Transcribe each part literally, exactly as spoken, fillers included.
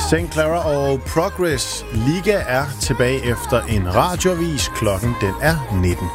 Saint Clara og Progress Liga er tilbage efter en radioavis. Klokken den er nitten.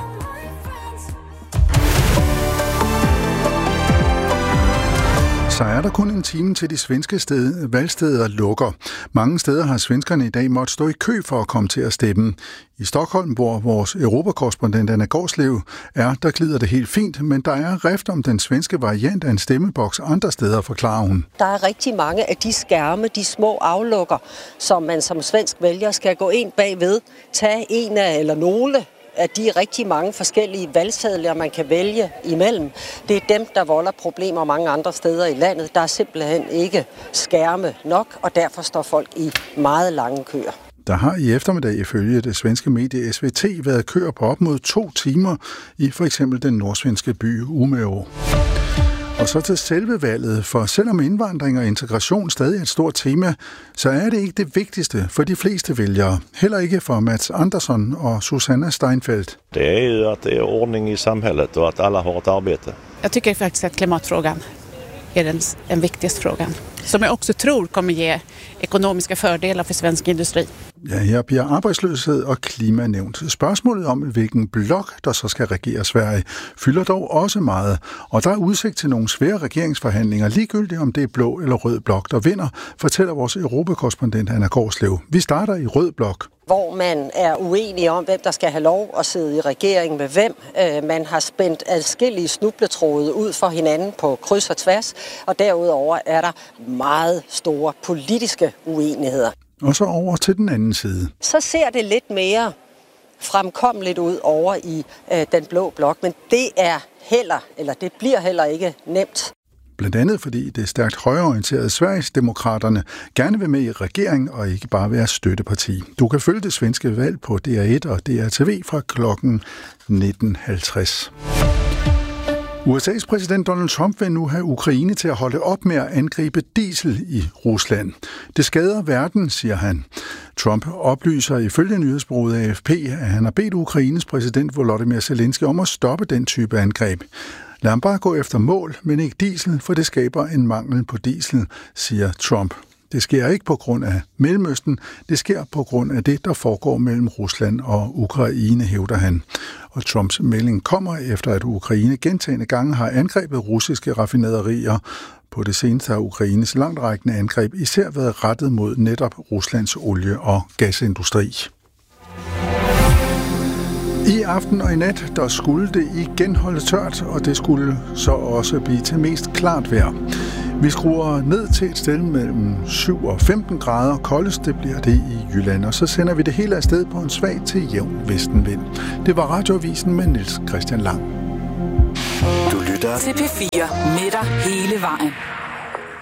Så er der kun en time til de svenske sted, valgsteder lukker. Mange steder har svenskerne i dag måttet stå i kø for at komme til at stemme. I Stockholm, hvor vores europakorrespondent Anna Gårdslev er, der glider det helt fint, men der er rift om den svenske variant af en stemmeboks andre steder, forklarer hun. Der er rigtig mange af de skærme, de små aflukker, som man som svensk vælger skal gå ind bagved, tage en af eller nogle af de rigtig mange forskellige valgsedler, man kan vælge imellem. Det er dem, der volder problemer mange andre steder i landet. Der er simpelthen ikke skærme nok, og derfor står folk i meget lange køer. Der har i eftermiddag ifølge det svenske medie S V T været køer på op mod to timer i for eksempel den nordsvenske by Umeå. Og så til selve valget, for selvom indvandring og integration stadig er et stort tema, så er det ikke det vigtigste for de fleste vælgere. Heller ikke for Mats Andersson og Susanna Steinfeldt. Det är ju att det är ordning i samhället och att alla har ett arbete. Jag tycker faktiskt att klimatfrågan är den, den viktigaste frågan. Som jag också tror kommer ge ekonomiska fördelar för svensk industri. Ja, her bliver arbejdsløshed og klima nævnt. Spørgsmålet om, hvilken blok, der så skal regere Sverige, fylder dog også meget. Og der er udsigt til nogle svære regeringsforhandlinger, ligegyldigt om det er blå eller rød blok, der vinder, fortæller vores europakorrespondent Anna Gårdslev. Vi starter i rød blok. Hvor man er uenig om, hvem der skal have lov at sidde i regeringen med hvem. Man har spændt adskillige snubletråde ud for hinanden på kryds og tværs, og derudover er der meget store politiske uenigheder. Og så over til den anden side. Så ser det lidt mere fremkommeligt ud over i øh, den blå blok, men det er heller, eller det bliver heller ikke nemt. Blandt andet fordi det stærkt højreorienterede Sverigesdemokraterne gerne vil med i regering og ikke bare være støtteparti. Du kan følge det svenske valg på D R et og D R T V fra klokken nitten halvtreds. U S A's præsident Donald Trump vil nu have Ukraine til at holde op med at angribe diesel i Rusland. Det skader verden, siger han. Trump oplyser ifølge nyhedsbureauet A F P, at han har bedt Ukraines præsident Volodymyr Zelensky om at stoppe den type angreb. Lad ham bare gå efter mål, men ikke diesel, for det skaber en mangel på diesel, siger Trump. Det sker ikke på grund af Mellemøsten, det sker på grund af det, der foregår mellem Rusland og Ukraine, hævder han. Og Trumps melding kommer efter, at Ukraine gentagne gange har angrebet russiske raffinaderier. På det seneste har Ukraines langtrækkende angreb især været rettet mod netop Ruslands olie- og gasindustri. I aften og i nat, der skulle det igen holde tørt, og det skulle så også blive til mest klart vejr. Vi skruer ned til et sted mellem syv og femten grader. Koldest det bliver det i Jylland, og så sender vi det hele afsted på en svag til jævn vestenvind. Det var Radioavisen med Niels Christian Lang. Du lytter til P fire med dig hele vejen.